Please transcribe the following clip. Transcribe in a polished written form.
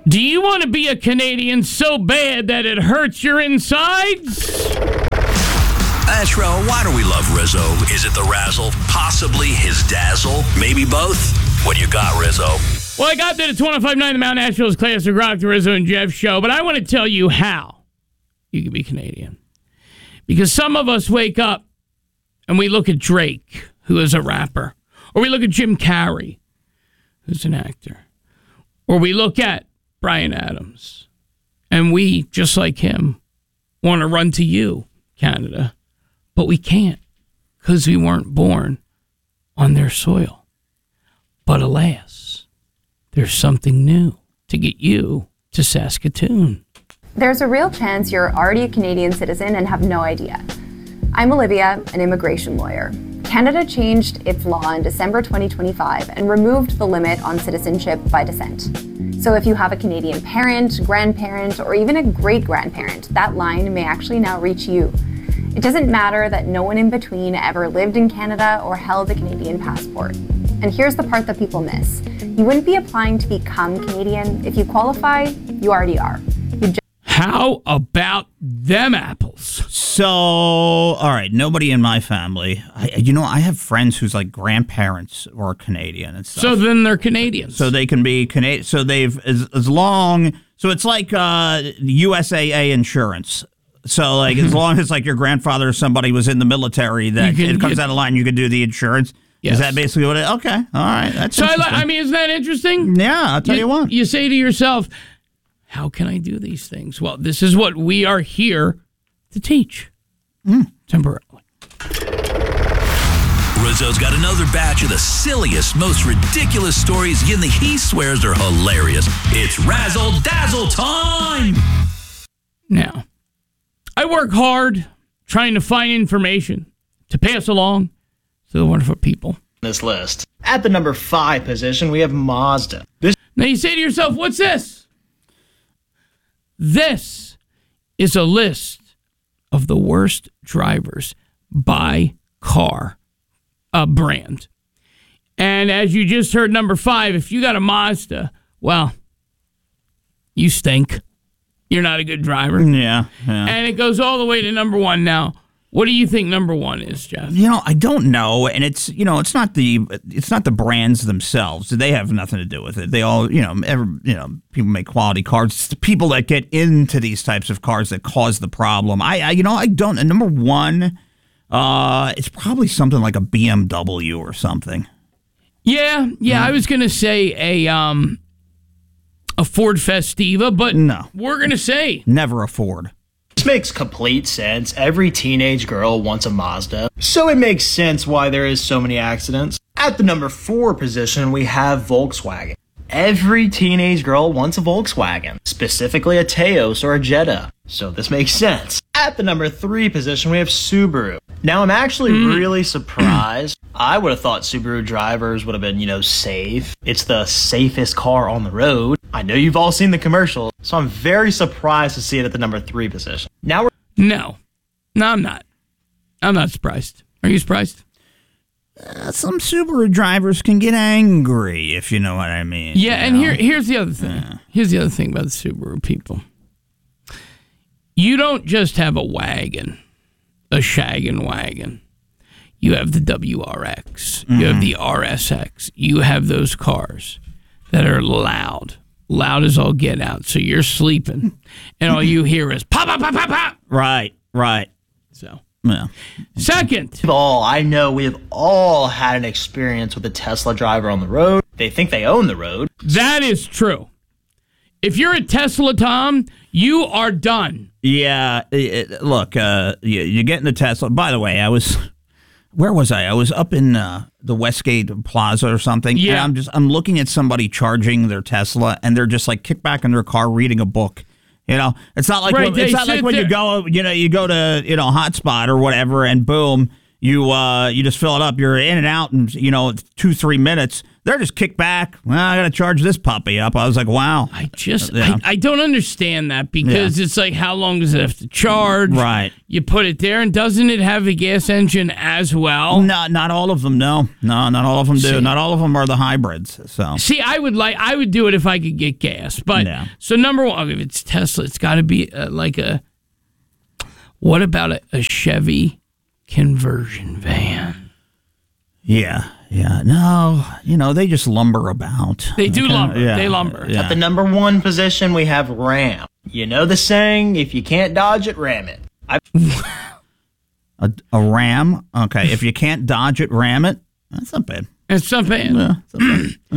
Do you want to be a Canadian so bad that it hurts your insides? Ashro, why do we love Rizzo? Is it the razzle? Possibly his dazzle? Maybe both? What do you got, Rizzo? Well, I got that it's 105.9 the Mount Asheville's Classic Rock, the Rizzo and Jeff show, but I want to tell you how you can be Canadian. Because some of us wake up and we look at Drake, who is a rapper, or we look at Jim Carrey, who's an actor, or we look at Bryan Adams, and we, just like him, want to run to you, Canada. But we can't, because we weren't born on their soil. But alas, there's something new to get you to Saskatoon. There's a real chance you're already a Canadian citizen and have no idea. I'm Olivia, an immigration lawyer. Canada changed its law in December 2025 and removed the limit on citizenship by descent. So if you have a Canadian parent, grandparent, or even a great-grandparent, that line may actually now reach you. It doesn't matter that no one in between ever lived in Canada or held a Canadian passport. And here's the part that people miss. You wouldn't be applying to become Canadian. If you qualify, you already are. How about them apples? So, all right, nobody in my family. I have friends whose like grandparents were Canadian and stuff. So then they're Canadians. So they can be Canadian. So they've as long. So it's like USAA insurance. So like as long as like your grandfather or somebody was in the military, that it comes out of line, you can do the insurance. Yes. Is that basically what it? Okay, all right. That's so. Isn't that interesting? Yeah, I'll tell you what. You say to yourself, how can I do these things? Well, this is what we are here to teach temporarily. Rizzo's got another batch of the silliest, most ridiculous stories that he swears are hilarious. It's Razzle Dazzle time! Now, I work hard trying to find information to pass along to the wonderful people. This list. At the number 5 position, we have Mazda. Now you say to yourself, what's this? This is a list of the worst drivers by car brand. And as you just heard, number 5, if you got a Mazda, well, you stink. You're not a good driver. Yeah. And it goes all the way to number 1 now. What do you think number 1 is, Jeff? I don't know, and it's it's not the brands themselves. They have nothing to do with it. They all people make quality cars. It's the people that get into these types of cars that cause the problem. I don't. And number 1, it's probably something like a BMW or something. Yeah. I was gonna say a Ford Festiva, but no, we're gonna say never a Ford. This makes complete sense. Every teenage girl wants a Mazda, so it makes sense why there is so many accidents. At the number 4 position, we have Volkswagen. Every teenage girl wants a Volkswagen, specifically a Taos or a Jetta, so this makes sense. At the number 3 position, we have Subaru. Now, I'm actually really surprised. I would have thought Subaru drivers would have been, safe. It's the safest car on the road. I know you've all seen the commercial, so I'm very surprised to see it at the number 3 position. Now No, I'm not. I'm not surprised. Are you surprised? Some Subaru drivers can get angry, if you know what I mean. Yeah, and here's the other thing. Here's the other thing about the Subaru people. You don't just have a wagon, a shaggin' wagon. You have the WRX. You have the RSX. You have those cars that are loud as all get out. So you're sleeping, and all you hear is pop, pop, pop, pop, pop. Right. So, yeah. Second. I know we have all had an experience with a Tesla driver on the road. They think they own the road. That is true. If you're a Tesla, Tom, you are done. Yeah. Look, you get in the Tesla. By the way, where was I? I was up in the Westgate Plaza or something. Yeah. And I'm looking at somebody charging their Tesla, and they're just like kicked back in their car reading a book. It's not like right, when you go to Hotspot or whatever, and boom, You just fill it up. You're in and out in 2-3 minutes. They're just kick back. Well, I got to charge this puppy up. I was like, wow. I don't understand that because it's like, how long does it have to charge? Right. You put it there, and doesn't it have a gas engine as well? Not all of them. No, not all of them do. See, not all of them are the hybrids. So see, I would do it if I could get gas. But so number one, if it's Tesla, it's got to be what about a Chevy conversion van? Yeah. No, they just lumber about. They do lumber. Yeah. They lumber. Yeah. At the number 1 position, we have Ram. You know the saying, if you can't dodge it, ram it. A Ram? Okay. If you can't dodge it, ram it? That's not bad. It's not bad. Yeah, it's not bad.